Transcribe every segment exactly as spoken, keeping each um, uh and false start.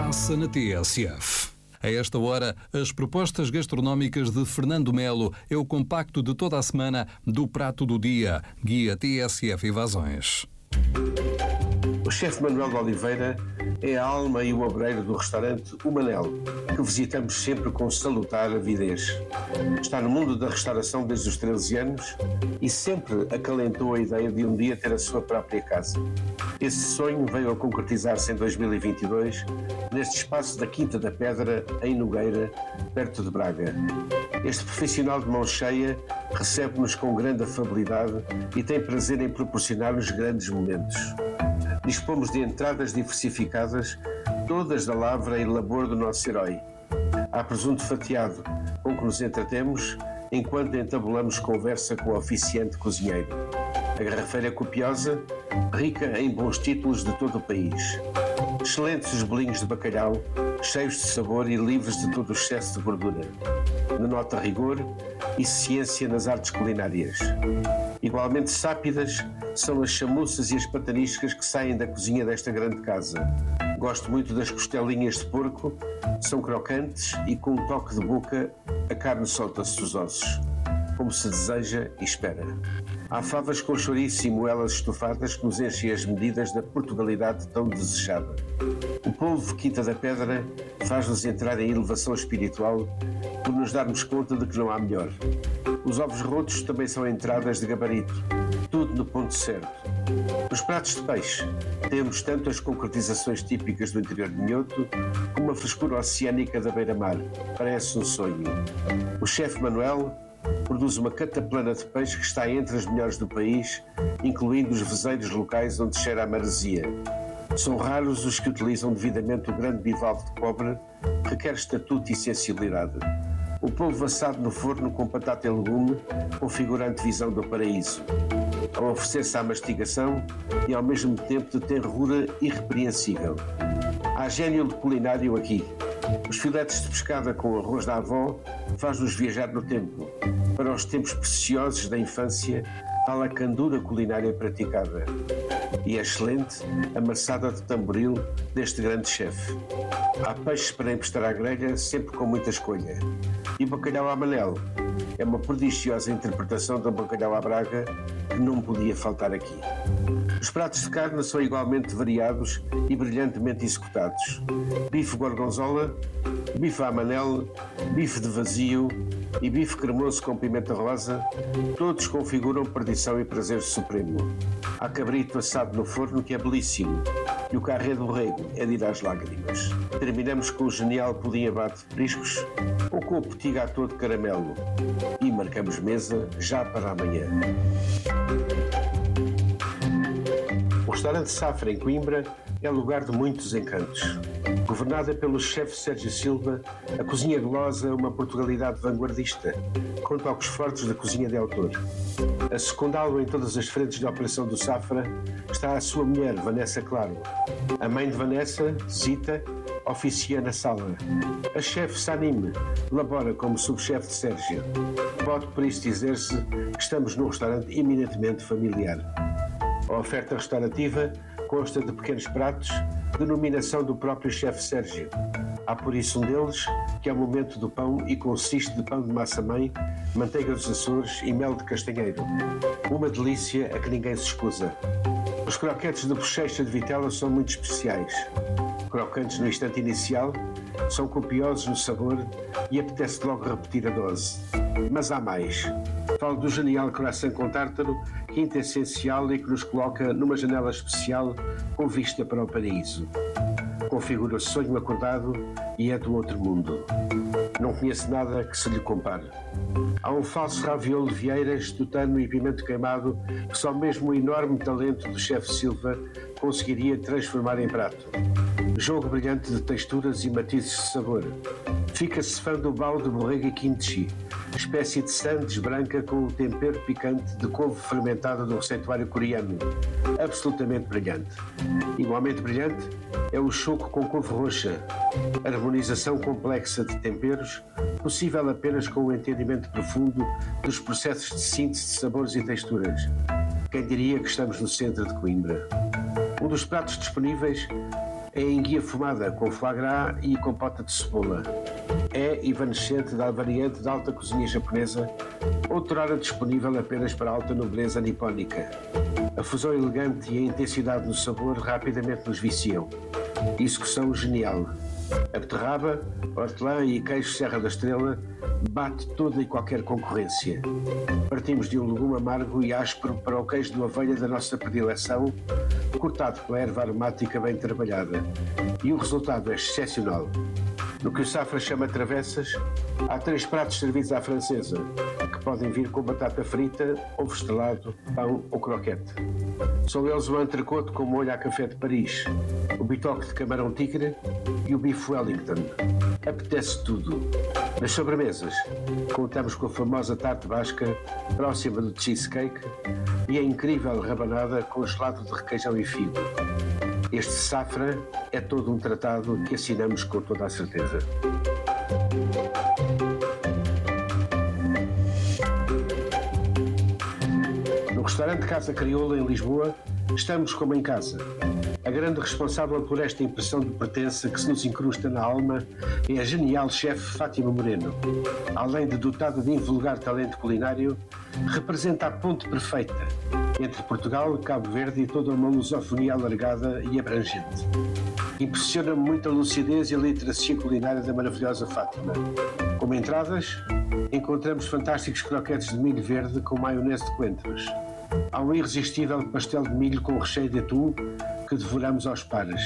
passa na T S F. A esta hora, as propostas gastronómicas de Fernando Melo é o compacto de toda a semana do Prato do Dia, Guia T S F Evasões. O chefe Manuel de Oliveira é a alma e o obreiro do restaurante O Manel, que visitamos sempre com salutar avidez. Está no mundo da restauração desde os treze anos e sempre acalentou a ideia de um dia ter a sua própria casa. Esse sonho veio a concretizar-se em dois mil e vinte e dois, neste espaço da Quinta da Pedra, em Nogueira, perto de Braga. Este profissional de mão cheia recebe-nos com grande afabilidade e tem prazer em proporcionar-nos grandes momentos. Dispomos de entradas diversificadas, todas da lavra e labor do nosso herói. Há presunto fatiado, com que nos entretemos enquanto entabulamos conversa com o oficiante cozinheiro. A garrafeira é copiosa, rica em bons títulos de todo o país. Excelentes os bolinhos de bacalhau, cheios de sabor e livres de todo o excesso de gordura. Denota rigor e ciência nas artes culinárias. Igualmente sápidas são as chamuças e as pataniscas que saem da cozinha desta grande casa. Gosto muito das costelinhas de porco, são crocantes e com um toque de boca a carne solta-se dos ossos, como se deseja e espera. Há favas com chouriço e moelas estofadas que nos enchem as medidas da Portugalidade tão desejada. O polvo Quinta da Pedra faz-nos entrar em elevação espiritual por nos darmos conta de que não há melhor. Os ovos rotos também são entradas de gabarito, tudo no ponto certo. Nos pratos de peixe temos tanto as concretizações típicas do interior de Minhoto como a frescura oceânica da beira-mar. Parece um sonho. O chefe Manuel produz uma cataplana de peixe que está entre as melhores do país, incluindo os vezeiros locais onde cheira a maresia. São raros os que utilizam devidamente o grande bivalve de cobre, que requer estatuto e sensibilidade. O polvo assado no forno com batata e legume configura a antevisão do paraíso, ao oferecer-se à mastigação e ao mesmo tempo de tenrura irrepreensível. Há gênio culinário aqui. Os filetes de pescada com arroz da avó faz-nos viajar no tempo, para os tempos preciosos da infância, tal a candura culinária praticada. E é excelente a maçada de tamboril deste grande chefe. Há peixes para emprestar à grelha, sempre com muita escolha. E o bacalhau à Manel é uma prodigiosa interpretação do bacalhau à Braga que não podia faltar aqui. Os pratos de carne são igualmente variados e brilhantemente executados. Bife gorgonzola, bife à Manel, bife de vazio e bife cremoso com pimenta rosa, todos configuram perdição e prazer supremo. Há cabrito assado no forno que é belíssimo e o carré do rego é de ir às lágrimas. Terminamos com o genial pudim abate de periscos ou com o petit gâteau de caramelo e marcamos mesa já para amanhã. O restaurante Safra, em Coimbra, é lugar de muitos encantos. Governada pelo chefe Sérgio Silva, a cozinha gulosa é uma Portugalidade vanguardista, com toques fortes da cozinha de autor. A secundá-lo em todas as frentes de operação do Safra está a sua mulher, Vanessa Claro. A mãe de Vanessa, Zita, oficia na sala. A chefe Sanim labora como subchefe de Sérgio. Pode por isso dizer-se que estamos num restaurante eminentemente familiar. A oferta restaurativa consta de pequenos pratos, denominação do próprio chefe Sérgio. Há por isso um deles, que é o momento do pão e consiste de pão de massa-mãe, manteiga dos Açores e mel de castanheiro. Uma delícia a que ninguém se escusa. Os croquetes de bochecha de vitela são muito especiais. Crocantes no instante inicial, são copiosos no sabor e apetece logo repetir a dose. Mas há mais. Falo do genial croissant com tártaro, quinta essencial e que nos coloca numa janela especial com vista para o paraíso. Configura o sonho acordado e é do outro mundo. Não conheço nada que se lhe compare. Há um falso raviolo de vieiras, tutano e pimento queimado que só mesmo o enorme talento do chefe Silva conseguiria transformar em prato. Jogo brilhante de texturas e matizes de sabor. Fica-se fã do balde de borrega e kimchi, espécie de sandes branca com o tempero picante de couve fermentada do receituário coreano. Absolutamente brilhante. Igualmente brilhante é o choco com couve roxa, harmonização complexa de temperos, possível apenas com o entendimento profundo dos processos de síntese de sabores e texturas. Quem diria que estamos no centro de Coimbra? Um dos pratos disponíveis É enguia fumada com foie gras e compota de cebola. É evanescente da variante da alta cozinha japonesa, outrora disponível apenas para a alta nobreza nipónica. A fusão elegante e a intensidade no sabor rapidamente nos viciam. Execução genial. A beterraba, hortelã e queijo Serra da Estrela bate toda e qualquer concorrência. Partimos de um legume amargo e áspero para o queijo de ovelha da nossa predileção, cortado pela erva aromática bem trabalhada. E o resultado é excepcional. No que o Safra chama travessas, há três pratos servidos à francesa, que podem vir com batata frita, ovo estelado, pão ou croquete. São eles o entrecôte com molho a café de Paris, o bitoque de camarão tigre e o bife Wellington. Apetece tudo. Nas sobremesas, contamos com a famosa tarte basca, próxima do cheesecake, e a incrível rabanada com gelado de requeijão e figo. Este Safra é todo um tratado que assinamos com toda a certeza. No restaurante Casa Crioula, em Lisboa, estamos como em casa. A grande responsável por esta impressão de pertença que se nos incrusta na alma é a genial chefe Fátima Moreno. Além de dotada de invulgar talento culinário, representa a ponte perfeita entre Portugal, Cabo Verde e toda uma lusofonia alargada e abrangente. Impressiona-me muito a lucidez e a literacia culinária da maravilhosa Fátima. Como entradas, encontramos fantásticos croquetes de milho verde com maionese de coentros. Há um irresistível pastel de milho com recheio de atum que devoramos aos pares.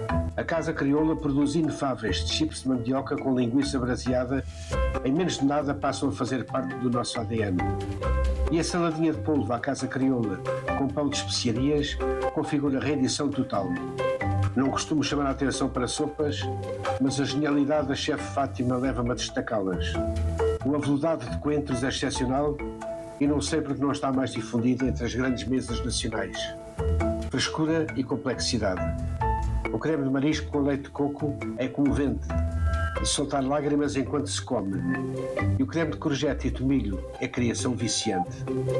A Casa Crioula produz inefáveis de chips de mandioca com linguiça braseada. Em menos de nada passam a fazer parte do nosso A D N. E a saladinha de polvo à Casa Crioula, com pão de especiarias, configura a rendição total. Não costumo chamar a atenção para sopas, mas a genialidade da chefe Fátima leva-me a destacá-las. O aveludado de coentros é excepcional e não sei porque não está mais difundido entre as grandes mesas nacionais. Frescura e complexidade. O creme de marisco com leite de coco é comovente, de soltar lágrimas enquanto se come. E o creme de courgette e tomilho é criação viciante.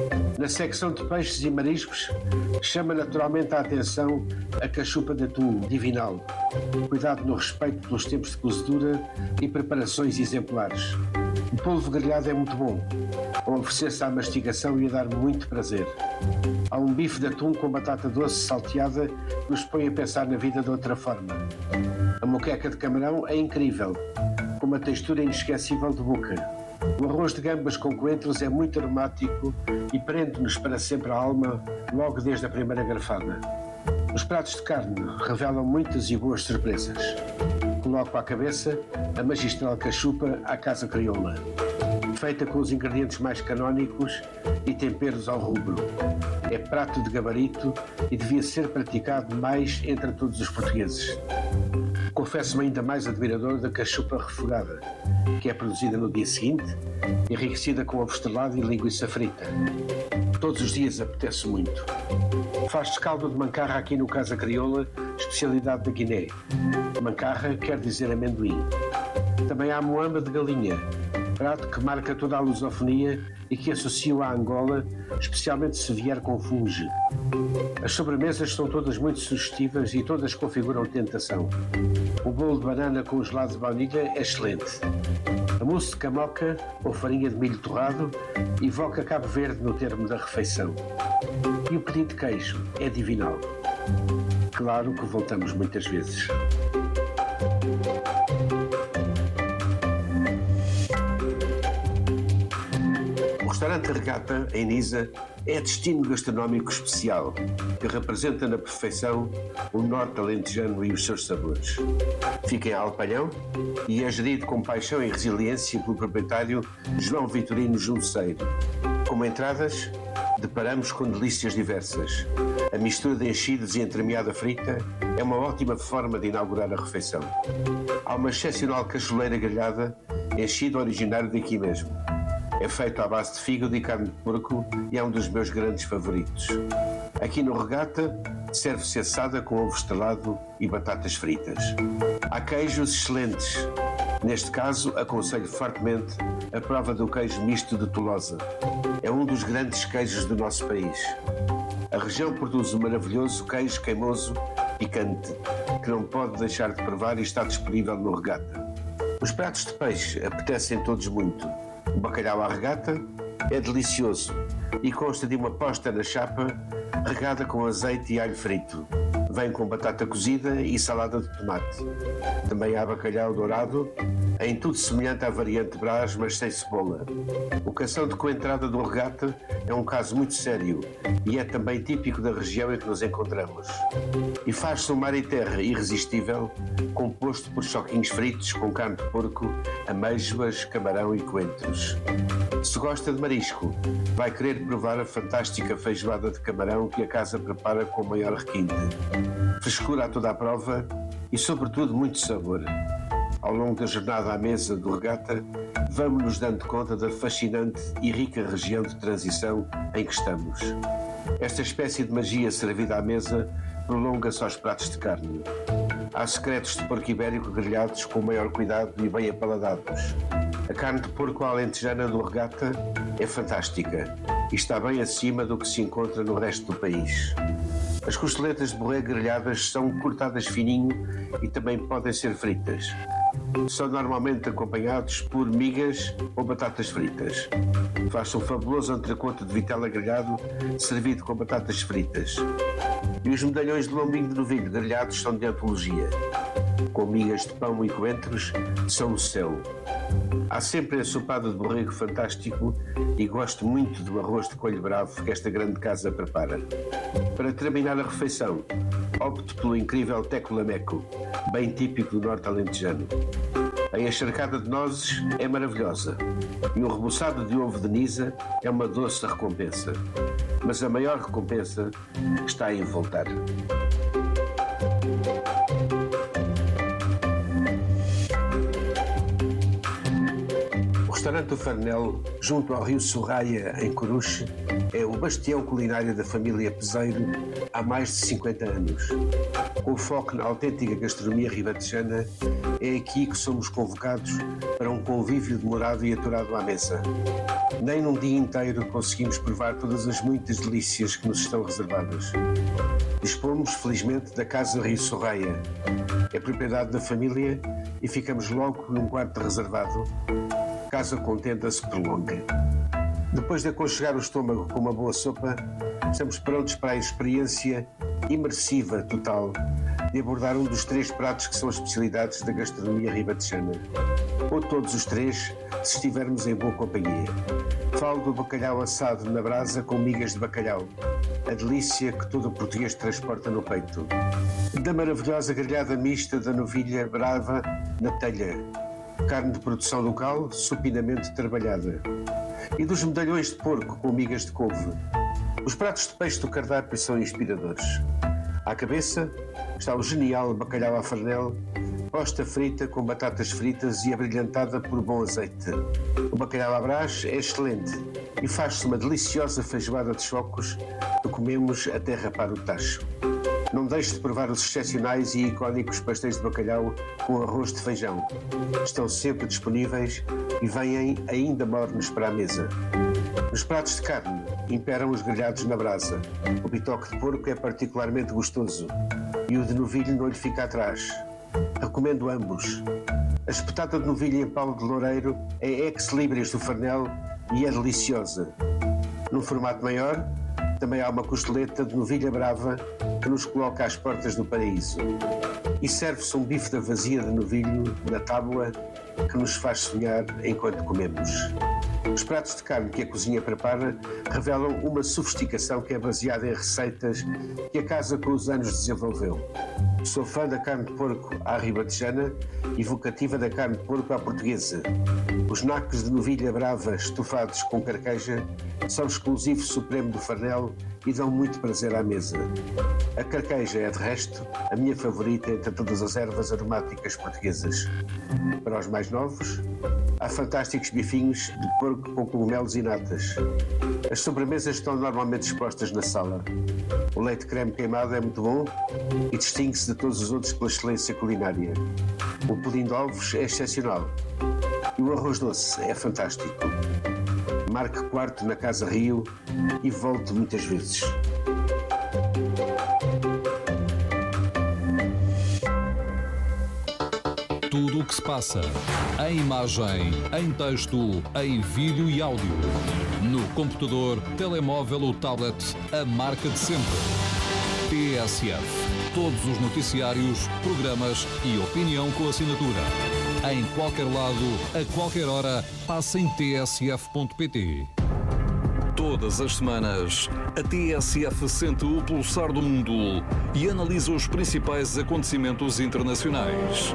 Na secção de peixes e mariscos, chama naturalmente a atenção a cachupa de atum divinal. Cuidado no respeito pelos tempos de cozedura e preparações exemplares. O polvo grelhado é muito bom, a oferecer-se à mastigação e a dar muito prazer. Há um bife de atum com batata doce salteada que nos põe a pensar na vida de outra forma. A moqueca de camarão é incrível, com uma textura inesquecível de boca. O arroz de gambas com coentros é muito aromático e prende-nos para sempre a alma logo desde a primeira garfada. Os pratos de carne revelam muitas e boas surpresas. Coloco à cabeça a magistral cachupa à Casa Crioula, feita com os ingredientes mais canónicos e temperos ao rubro. É prato de gabarito e devia ser praticado mais entre todos os portugueses. Confesso-me ainda mais admirador da cachupa refogada, que é produzida no dia seguinte, enriquecida com ovo estrelado e linguiça frita. Todos os dias apetece muito. Faz-se caldo de mancarra aqui no Casa Crioula, especialidade da Guiné. Mancarra quer dizer amendoim. Também há moamba de galinha, prato que marca toda a lusofonia e que associo à Angola, especialmente se vier com funge. As sobremesas são todas muito sugestivas e todas configuram tentação. O bolo de banana com gelado de baunilha é excelente. A mousse de camoca ou farinha de milho torrado evoca Cabo Verde no termo da refeição. E o pedido de queijo é divinal. Claro que voltamos muitas vezes. O restaurante Regata, em Nisa, é destino gastronómico especial, que representa na perfeição o norte alentejano e os seus sabores. Fica em Alpanhão e é gerido com paixão e resiliência pelo proprietário João Vitorino Junceiro. Como entradas, deparamos com delícias diversas. A mistura de enchidos e entremeada frita é uma ótima forma de inaugurar a refeição. Há uma excepcional cacholeira grelhada, enchido originário daqui mesmo. É feito à base de fígado e carne de porco e é um dos meus grandes favoritos. Aqui no Regata, serve-se assada com ovo estalado e batatas fritas. Há queijos excelentes. Neste caso, aconselho fortemente a prova do queijo misto de Tolosa. É um dos grandes queijos do nosso país. A região produz um maravilhoso queijo queimoso picante que não pode deixar de provar e está disponível no Regata. Os pratos de peixe apetecem todos muito. O bacalhau à regata é delicioso e consta de uma posta na chapa regada com azeite e alho frito. Vem com batata cozida e salada de tomate. Também há bacalhau dourado, em tudo semelhante à variante Brás, mas sem cebola. O cação de coentrada do Regata é um caso muito sério e é também típico da região em que nos encontramos. E faz-se um mar e terra irresistível, composto por choquinhos fritos com carne de porco, amêijoas, camarão e coentros. Se gosta de marisco, vai querer provar a fantástica feijoada de camarão que a casa prepara com o maior requinte. Frescura a toda a prova e, sobretudo, muito sabor. Ao longo da jornada à mesa do Regata, vamos nos dando conta da fascinante e rica região de transição em que estamos. Esta espécie de magia servida à mesa prolonga-se aos pratos de carne. Há secretos de porco ibérico grelhados com o maior cuidado e bem apaladados. A carne de porco alentejana do Regata é fantástica e está bem acima do que se encontra no resto do país. As costeletas de borrego grelhadas são cortadas fininho e também podem ser fritas. São normalmente acompanhados por migas ou batatas fritas. Faz-se um fabuloso entrecote de vitela grelhado servido com batatas fritas. E os medalhões de lombinho de novilho grelhados são de antologia. Com migas de pão e coentros, são o céu. Há sempre ensopada de borrego fantástico e gosto muito do arroz de coelho bravo que esta grande casa prepara. Para terminar a refeição, opto pelo incrível teco lameco, bem típico do norte alentejano. A encharcada de nozes é maravilhosa e o rebuçado de ovo de Nisa é uma doce recompensa. Mas a maior recompensa está em voltar. O restaurante do Farnel, junto ao rio Sorraia, em Coruche, é o bastião culinário da família Peseiro há mais de cinquenta anos. Com foco na autêntica gastronomia ribatejana, é aqui que somos convocados para um convívio demorado e aturado à mesa. Nem num dia inteiro conseguimos provar todas as muitas delícias que nos estão reservadas. Dispomos, felizmente, da Casa Rio Sorraia. É propriedade da família e ficamos logo num quarto reservado. Casa contenta se prolonga. Depois de aconchegar o estômago com uma boa sopa, estamos prontos para a experiência imersiva total de abordar um dos três pratos que são as especialidades da gastronomia ribatejana. Ou todos os três, se estivermos em boa companhia. Falo do bacalhau assado na brasa com migas de bacalhau, a delícia que todo português transporta no peito. Da maravilhosa grelhada mista da novilha brava na telha, carne de produção local, supinamente trabalhada. E dos medalhões de porco com migas de couve. Os pratos de peixe do cardápio são inspiradores. À cabeça está o genial bacalhau à farnel, posta frita com batatas fritas e abrilhantada por bom azeite. O bacalhau à brás é excelente e faz-se uma deliciosa feijoada de chocos que comemos até rapar o tacho. Não deixe de provar os excepcionais e icónicos pastéis de bacalhau com arroz de feijão. Estão sempre disponíveis e vêm ainda mornos para a mesa. Nos pratos de carne imperam os grelhados na brasa. O bitoque de porco é particularmente gostoso e o de novilho não lhe fica atrás. Recomendo ambos. A espetada de novilho em pau de loureiro é ex-libris do Farnel e é deliciosa. Num formato maior, também há uma costeleta de novilha brava que nos coloca às portas do paraíso. E serve-se um bife da vazia de novilho na tábua que nos faz sonhar enquanto comemos. Os pratos de carne que a cozinha prepara revelam uma sofisticação que é baseada em receitas que a casa com os anos desenvolveu. Sou fã da carne de porco à ribatejana e evocativa da carne de porco à portuguesa. Os nacos de novilha brava estofados com carqueja são exclusivo supremo do Farnel e dão muito prazer à mesa. A carqueja é, de resto, a minha favorita entre todas as ervas aromáticas portuguesas. Para os mais novos, há fantásticos bifinhos de porco com cogumelos e natas. As sobremesas estão normalmente expostas na sala. O leite creme queimado é muito bom e distingue-se de todos os outros pela excelência culinária. O pudim de ovos é excepcional e o arroz doce é fantástico. Marque quarto na Casa Rio e volte muitas vezes. Tudo o que se passa, em imagem, em texto, em vídeo e áudio. No computador, telemóvel ou tablet, a marca de sempre. T S F. Todos os noticiários, programas e opinião com assinatura. Em qualquer lado, a qualquer hora, passa em t s f ponto p t. Todas as semanas, a T S F sente o pulsar do mundo e analisa os principais acontecimentos internacionais.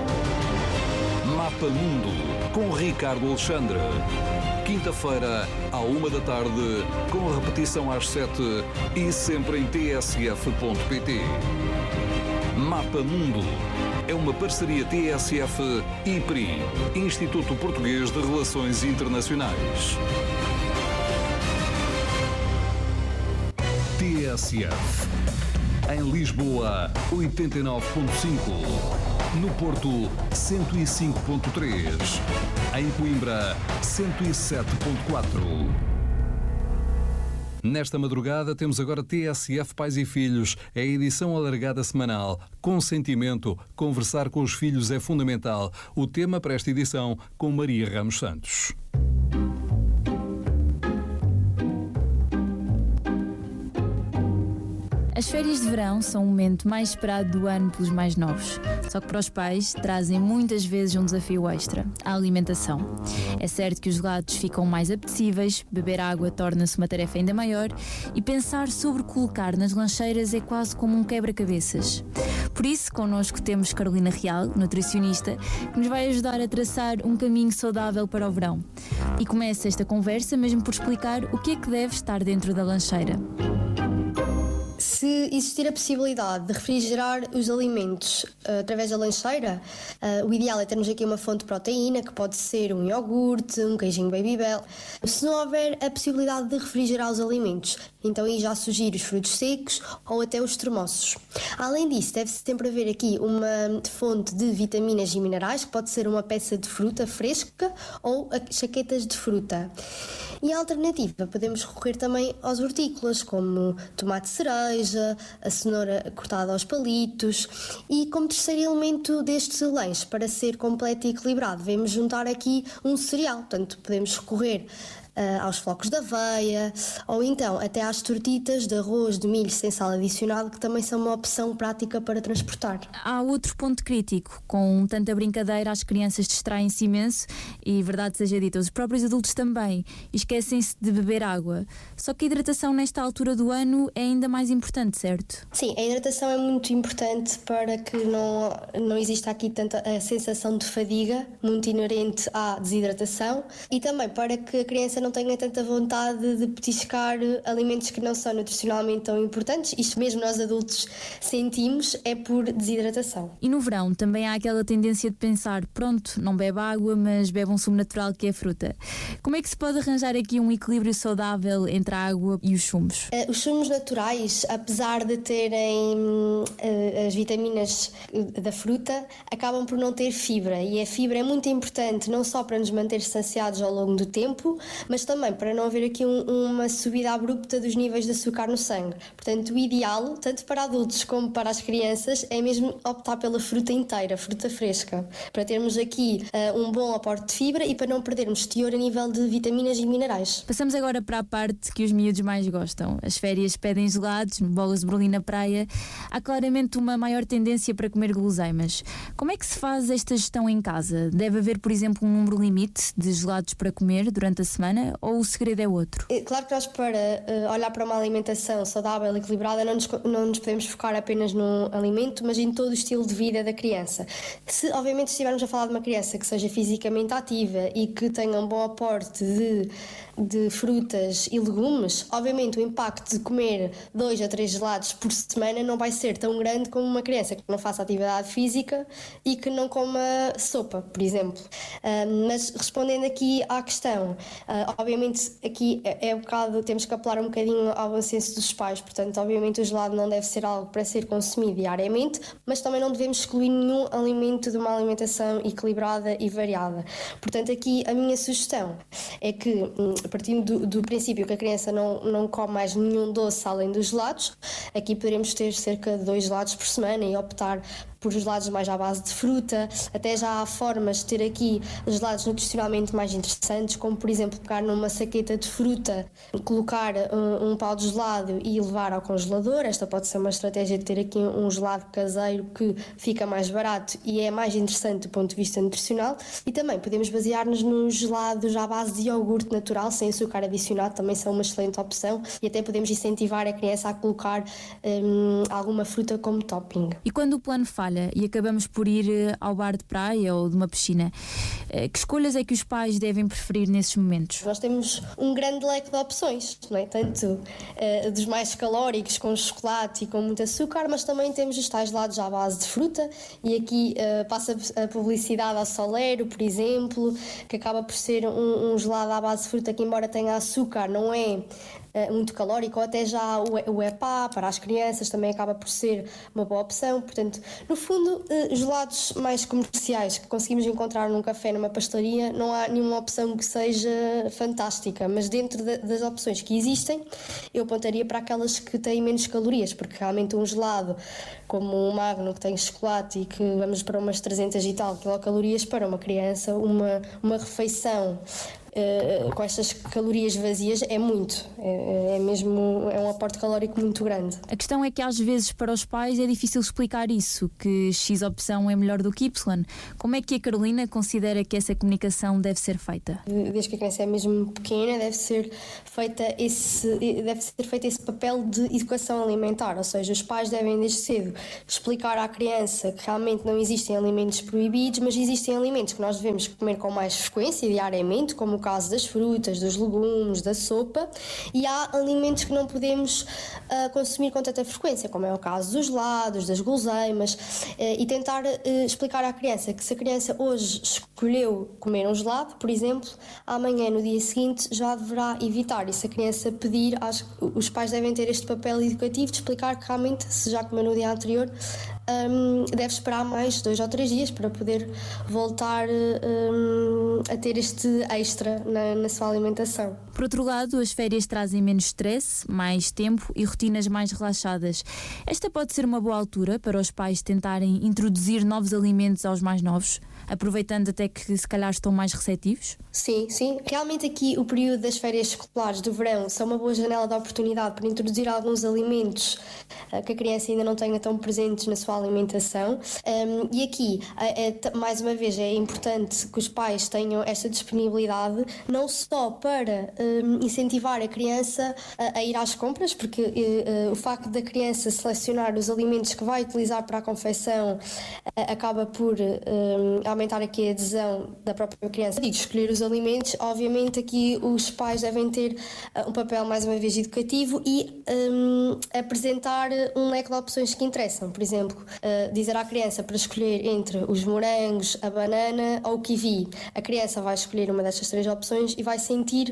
Mapa Mundo, com Ricardo Alexandre. Quinta-feira, à uma da tarde, com repetição às sete e sempre em t s f ponto p t. Mapa Mundo é uma parceria T S F e I P R I, Instituto Português de Relações Internacionais. T S F. Em Lisboa, oitenta e nove ponto cinco. No Porto, cento e cinco ponto três. Em Coimbra, cento e sete ponto quatro. Nesta madrugada temos agora T S F Pais e Filhos, é a edição alargada semanal. Consentimento, conversar com os filhos é fundamental. O tema para esta edição com Maria Ramos Santos. As férias de verão são o momento mais esperado do ano pelos mais novos. Só que para os pais trazem muitas vezes um desafio extra, a alimentação. É certo que os gelados ficam mais apetecíveis, beber água torna-se uma tarefa ainda maior e pensar sobre colocar nas lancheiras é quase como um quebra-cabeças. Por isso, connosco temos Carolina Real, nutricionista, que nos vai ajudar a traçar um caminho saudável para o verão. E começa esta conversa mesmo por explicar o que é que deve estar dentro da lancheira. Se existir a possibilidade de refrigerar os alimentos uh, através da lancheira, uh, o ideal é termos aqui uma fonte de proteína, que pode ser um iogurte, um queijinho Babybel. Se não houver a possibilidade de refrigerar os alimentos, então aí já sugiro os frutos secos ou até os termossos. Além disso, deve sempre haver aqui uma fonte de vitaminas e minerais, que pode ser uma peça de fruta fresca ou chaquetas de fruta. E a alternativa, podemos recorrer também aos hortícolas, como tomate cereja, a cenoura cortada aos palitos. E como terceiro elemento deste lanche, para ser completo e equilibrado, devemos juntar aqui um cereal. Portanto, podemos recorrer Uh, aos flocos de aveia ou então até às tortitas de arroz de milho sem sal adicionado, que também são uma opção prática para transportar. Há outro ponto crítico: com tanta brincadeira as crianças distraem-se imenso e, verdade seja dita, os próprios adultos também, e esquecem-se de beber água. Só que a hidratação nesta altura do ano é ainda mais importante, certo? Sim, a hidratação é muito importante para que não, não exista aqui tanta a sensação de fadiga muito inerente à desidratação, e também para que a criança não não tenha tanta vontade de petiscar alimentos que não são nutricionalmente tão importantes. Isto mesmo nós adultos sentimos, é por desidratação. E no verão também há aquela tendência de pensar, pronto, não bebe água, mas bebe um sumo natural que é fruta. Como é que se pode arranjar aqui um equilíbrio saudável entre a água e os sumos? Uh, os sumos naturais, apesar de terem uh, as vitaminas da fruta, acabam por não ter fibra, e a fibra é muito importante não só para nos manter saciados ao longo do tempo, mas também para não haver aqui um, uma subida abrupta dos níveis de açúcar no sangue. Portanto, o ideal, tanto para adultos como para as crianças, é mesmo optar pela fruta inteira, fruta fresca, para termos aqui uh, um bom aporte de fibra e para não perdermos teor a nível de vitaminas e minerais. Passamos agora para a parte que os miúdos mais gostam. As férias pedem gelados, bolas de Berlim na praia. Há claramente uma maior tendência para comer guloseimas. Como é que se faz esta gestão em casa? Deve haver, por exemplo, um número limite de gelados para comer durante a semana, ou o segredo é outro? É claro que nós, para uh, olhar para uma alimentação saudável e equilibrada, não nos, não nos podemos focar apenas num alimento, mas em todo o estilo de vida da criança. Se, obviamente, estivermos a falar de uma criança que seja fisicamente ativa e que tenha um bom aporte de, de frutas e legumes, obviamente o impacto de comer dois a três gelados por semana não vai ser tão grande como uma criança que não faça atividade física e que não coma sopa, por exemplo. Uh, mas respondendo aqui à questão, uh, obviamente aqui é, é um bocado, temos que apelar um bocadinho ao bom senso dos pais, portanto obviamente o gelado não deve ser algo para ser consumido diariamente, mas também não devemos excluir nenhum alimento de uma alimentação equilibrada e variada. Portanto aqui a minha sugestão é que, partindo do, do princípio que a criança não, não come mais nenhum doce além dos gelados, aqui poderemos ter cerca de dois gelados por semana e optar por gelados mais à base de fruta. Até já há formas de ter aqui gelados nutricionalmente mais interessantes, como por exemplo pegar numa saqueta de fruta, colocar um, um pau de gelado e levar ao congelador. Esta pode ser uma estratégia de ter aqui um gelado caseiro que fica mais barato e é mais interessante do ponto de vista nutricional. E também podemos basear-nos nos gelados à base de iogurte natural, sem açúcar adicionado, também são uma excelente opção, e até podemos incentivar a criança a colocar hum, alguma fruta como topping. E quando o plano falha e acabamos por ir ao bar de praia ou de uma piscina, que escolhas é que os pais devem preferir nesses momentos? Nós temos um grande leque de opções, não é? Tanto uh, dos mais calóricos, com chocolate e com muito açúcar, mas também temos os tais gelados à base de fruta, e aqui uh, passa a publicidade a Solero, por exemplo, que acaba por ser um, um gelado à base de fruta que, embora tenha açúcar, não é uh, muito calórico, ou até já o, o E P A para as crianças também acaba por ser uma boa opção. Portanto, no fundo, uh, gelados mais comerciais que conseguimos encontrar num café, numa pastelaria, não há nenhuma opção que seja fantástica, mas dentro de, das opções que existem, eu apontaria para aquelas que têm menos calorias, porque realmente um gelado como um Magno que tem chocolate e que vamos para umas trezentas e tal quilocalorias, para uma criança, uma, uma refeição Uh, com estas calorias vazias é muito, é, é mesmo é um aporte calórico muito grande. A questão é que às vezes para os pais é difícil explicar isso, que X opção é melhor do que Y. Como é que a Carolina considera que essa comunicação deve ser feita? Desde que a criança é mesmo pequena, deve ser feita esse, deve ser feito esse papel de educação alimentar, ou seja, os pais devem desde cedo explicar à criança que realmente não existem alimentos proibidos, mas existem alimentos que nós devemos comer com mais frequência, diariamente, como o caso das frutas, dos legumes, da sopa, e há alimentos que não podemos uh, consumir com tanta frequência, como é o caso dos gelados, das guloseimas, uh, e tentar uh, explicar à criança que se a criança hoje escolheu comer um gelado, por exemplo, amanhã, no dia seguinte, já deverá evitar. E se a criança pedir, acho que os pais devem ter este papel educativo de explicar que realmente, se já comeu no dia anterior, um, deve esperar mais dois ou três dias para poder voltar um, a ter este extra Na, na sua alimentação. Por outro lado, as férias trazem menos stress, mais tempo e rotinas mais relaxadas. Esta pode ser uma boa altura para os pais tentarem introduzir novos alimentos aos mais novos, aproveitando até que se calhar estão mais receptivos? Sim, sim. Realmente aqui o período das férias escolares do verão são uma boa janela de oportunidade para introduzir alguns alimentos uh, que a criança ainda não tenha tão presentes na sua alimentação. Um, e aqui, é, é, mais uma vez, é importante que os pais tenham esta disponibilidade, não só para um, incentivar a criança a, a ir às compras, porque uh, uh, o facto da criança selecionar os alimentos que vai utilizar para a confecção uh, acaba por um, aumentar aqui a adesão da própria criança. Digo, escolher os alimentos, obviamente aqui os pais devem ter uh, um papel mais uma vez educativo e um, apresentar um leque de opções que interessam. Por exemplo, uh, dizer à criança para escolher entre os morangos, a banana ou o kiwi. A criança vai escolher uma destas três opções e vai sentir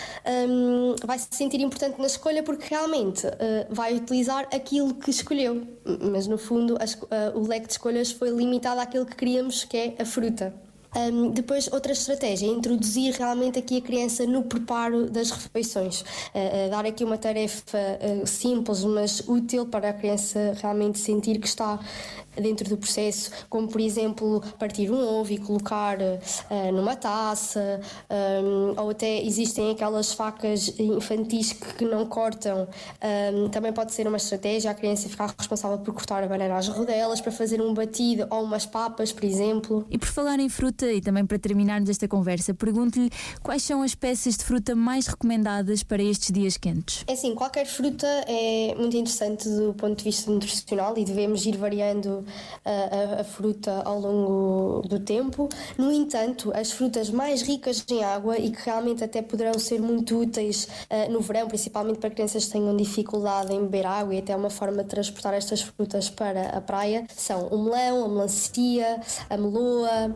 um, vai se sentir importante na escolha, porque realmente uh, vai utilizar aquilo que escolheu, mas no fundo as, uh, o leque de escolhas foi limitado àquilo que queríamos, que é a fruta. Um, depois, outra estratégia é introduzir realmente aqui a criança no preparo das refeições, uh, uh, dar aqui uma tarefa uh, simples, mas útil para a criança realmente sentir que está dentro do processo, como por exemplo partir um ovo e colocar uh, numa taça, um, ou até existem aquelas facas infantis que, que não cortam, um, também pode ser uma estratégia, a criança ficar responsável por cortar a banana às rodelas para fazer um batido ou umas papas, por exemplo. E por falar em fruta, e também para terminarmos esta conversa, pergunto-lhe quais são as espécies de fruta mais recomendadas para estes dias quentes? É assim, qualquer fruta é muito interessante do ponto de vista nutricional e devemos ir variando a, a, a fruta ao longo do tempo. No entanto, as frutas mais ricas em água e que realmente até poderão ser muito úteis uh, no verão, principalmente para crianças que tenham dificuldade em beber água e até uma forma de transportar estas frutas para a praia, são o melão, a melancia, a meloa,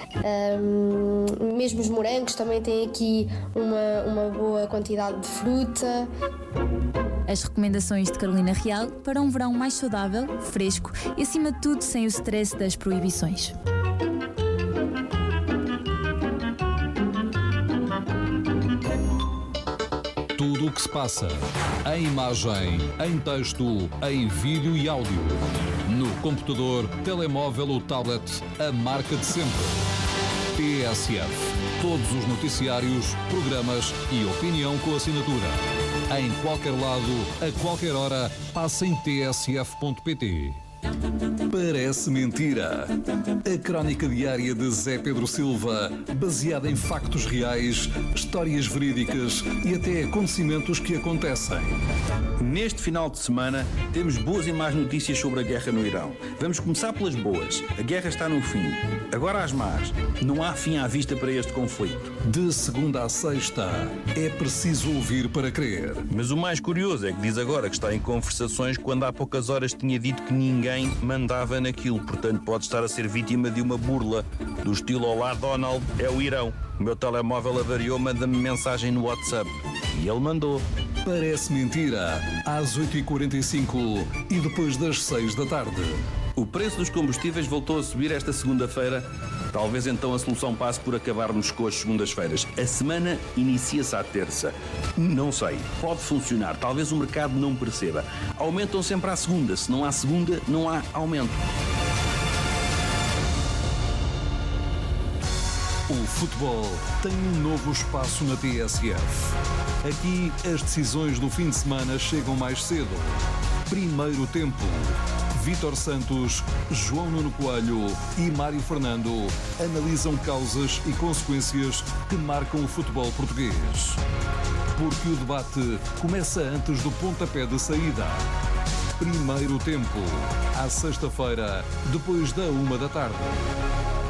um, mesmo os morangos também têm aqui uma, uma boa quantidade de fruta. As recomendações de Carolina Real para um verão mais saudável, fresco e, acima de tudo, sem o stress das proibições. Tudo o que se passa, em imagem, em texto, em vídeo e áudio. No computador, telemóvel ou tablet, a marca de sempre. T S F. Todos os noticiários, programas e opinião com assinatura. Em qualquer lado, a qualquer hora, passa em t s f ponto p t. Parece mentira. A crónica diária de Zé Pedro Silva, baseada em factos reais, histórias verídicas e até acontecimentos que acontecem. Neste final de semana, temos boas e más notícias sobre a guerra no Irão. Vamos começar pelas boas. A guerra está no fim. Agora as más. Não há fim à vista para este conflito. De segunda a sexta, é preciso ouvir para crer. Mas o mais curioso é que diz agora que está em conversações quando há poucas horas tinha dito que ninguém mandava naquilo. Portanto, pode estar a ser vítima de uma burla do estilo Olá Donald, é o Irão. O meu telemóvel avariou, manda-me mensagem no WhatsApp. E ele mandou. Parece mentira. Às oito e quarenta e cinco e depois das seis da tarde. O preço dos combustíveis voltou a subir esta segunda-feira. Talvez então a solução passe por acabarmos com as segundas-feiras. A semana inicia-se à terça. Não sei. Pode funcionar. Talvez o mercado não perceba. Aumentam sempre à segunda. Se não há segunda, não há aumento. O futebol tem um novo espaço na T S F. Aqui, as decisões do fim de semana chegam mais cedo. Primeiro tempo. Vítor Santos, João Nuno Coelho e Mário Fernando analisam causas e consequências que marcam o futebol português. Porque o debate começa antes do pontapé de saída. Primeiro tempo. À sexta-feira, depois da uma da tarde.